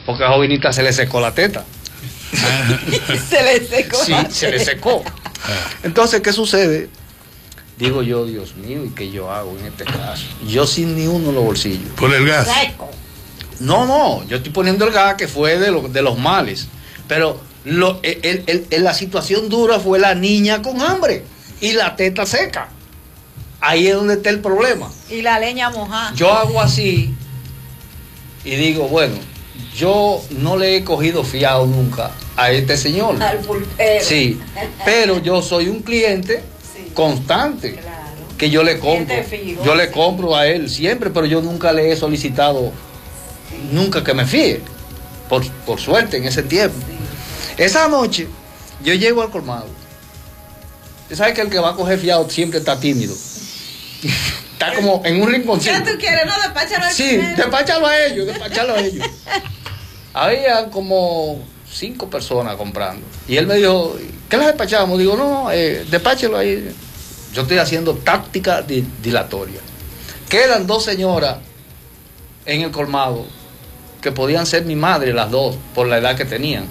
porque a la jovenita se le secó la teta. Se le secó. Sí, se le secó. Entonces, ¿qué sucede? Digo yo, Dios mío, ¿y qué yo hago en este caso? Yo sin ni uno en los bolsillos. ¿Por el gas? No, yo estoy poniendo el gas que fue de los males. Pero la situación dura fue la niña con hambre y la teta seca. Ahí es donde está el problema. Y la leña mojada. Yo hago así y digo, bueno, yo no le he cogido fiado nunca a este señor. Al pulpero. Sí, pero yo soy un cliente constante, claro, que yo le compro. Yo le compro a él siempre, pero yo nunca le he solicitado, nunca que me fíe, por suerte en ese tiempo. Esa noche yo llego al colmado. Usted sabe que el que va a coger fiado siempre está tímido. Está como en un rinconcito. ¿Qué tú quieres? No, despáchalo a sí, despáchalo a ellos. Había como 5 personas comprando. Y él me dijo, ¿qué les despachamos? Digo, no, despáchelo ahí. Yo estoy haciendo táctica dilatoria. Quedan 2 señoras en el colmado que podían ser mi madre, las dos, por la edad que tenían.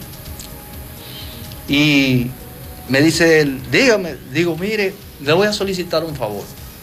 Y me dice él, dígame, digo, mire, le voy a solicitar un favor.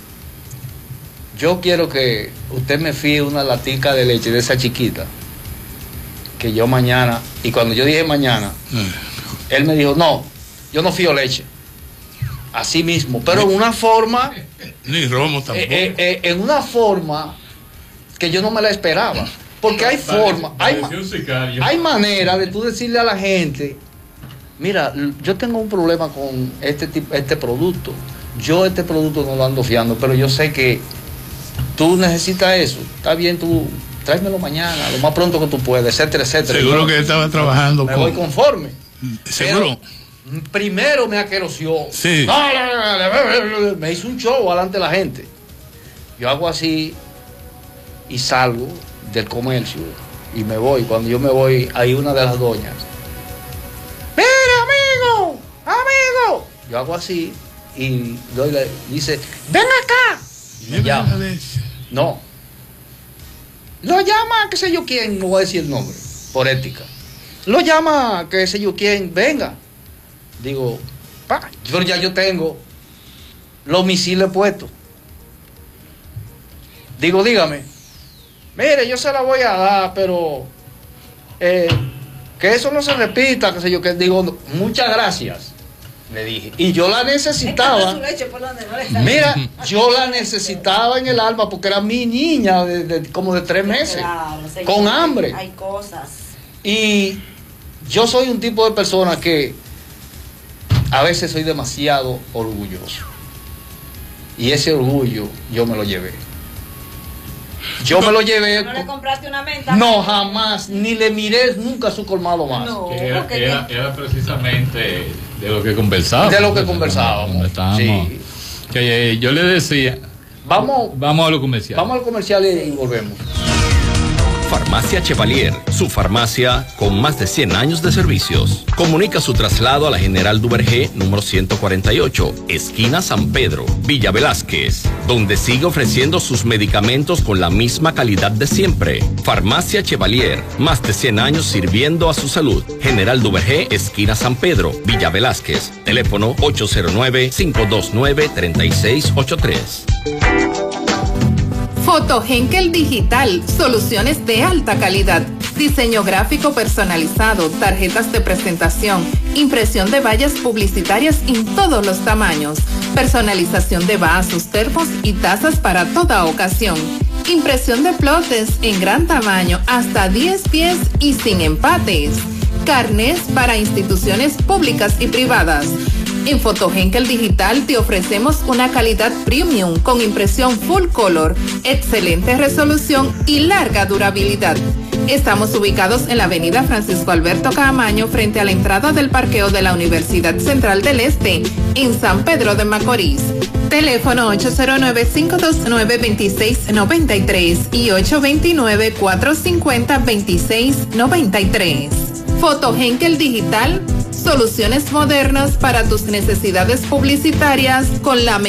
Yo quiero que usted me fíe una latica de leche de esa chiquita, que yo mañana, y cuando yo dije mañana, él me dijo, no, yo no fío leche. Así mismo, pero en una forma... Ni romo tampoco. En una forma que yo no me la esperaba. Porque hay forma, hay manera de tú decirle a la gente, mira, yo tengo un problema con este producto. Yo este producto no lo ando fiando, pero yo sé que tú necesitas eso. Está bien, tú tráemelo mañana, lo más pronto que tú puedas, etcétera, etcétera. Seguro que él estaba trabajando me voy conforme. Seguro. Pero primero me aqueroció. Sí. Me hizo un show delante de la gente. Yo hago así y salgo del comercio y me voy. Cuando yo me voy, hay una de las doñas. ¡Mira, amigo! Yo hago así y dice, ven acá. Y me llama. No. Lo llama, qué sé yo quién, no voy a decir el nombre, por ética. Lo llama, qué sé yo quién, venga. Digo, pero ya yo tengo los misiles puestos. Digo, dígame, mire, yo se la voy a dar, pero que eso no se repita, qué sé yo qué. Digo, muchas gracias, le dije. Y yo la necesitaba. Mira, yo la necesitaba en el alma porque era mi niña como de 3 meses, claro, con hambre. Hay cosas. Y yo soy un tipo de persona que a veces soy demasiado orgulloso. Y ese orgullo yo me lo llevé. Me lo llevé. ¿No le compraste una menta? No, jamás. Ni le miré nunca a su colmado más. No, era precisamente de lo que conversábamos. De lo que conversábamos. Sí. Que yo le decía. Vamos a lo comercial. Vamos al comercial y volvemos. Farmacia Chevalier, su farmacia con más de 100 años de servicios. Comunica su traslado a la General Duvergé, número 148, esquina San Pedro, Villa Velázquez, donde sigue ofreciendo sus medicamentos con la misma calidad de siempre. Farmacia Chevalier, más de 100 años sirviendo a su salud. General Duvergé, esquina San Pedro, Villa Velázquez. Teléfono 809-529-3683. Foto Henkel Digital, soluciones de alta calidad, diseño gráfico personalizado, tarjetas de presentación, impresión de vallas publicitarias en todos los tamaños, personalización de vasos, termos y tazas para toda ocasión, impresión de plotes en gran tamaño hasta 10 pies y sin empates, carnés para instituciones públicas y privadas. En Foto Henkel Digital te ofrecemos una calidad premium con impresión full color, excelente resolución y larga durabilidad. Estamos ubicados en la avenida Francisco Alberto Caamaño frente a la entrada del parqueo de la Universidad Central del Este, en San Pedro de Macorís. Teléfono 809-529-2693 y 829-450-2693. Foto Henkel Digital, soluciones modernas para tus necesidades publicitarias con la